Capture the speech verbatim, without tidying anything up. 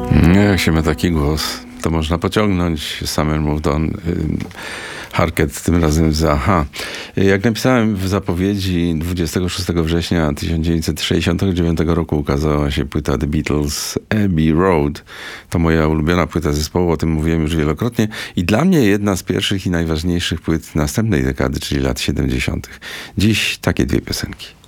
Jak się ma taki głos, to można pociągnąć. Summer Moved On. Harket, tym razem z Aha. Jak napisałem w zapowiedzi, dwudziestego szóstego września tysiąc dziewięćset sześćdziesiątego dziewiątego roku ukazała się płyta The Beatles Abbey Road. To moja ulubiona płyta zespołu, o tym mówiłem już wielokrotnie. I dla mnie jedna z pierwszych i najważniejszych płyt następnej dekady, czyli lat siedemdziesiątych. Dziś takie dwie piosenki.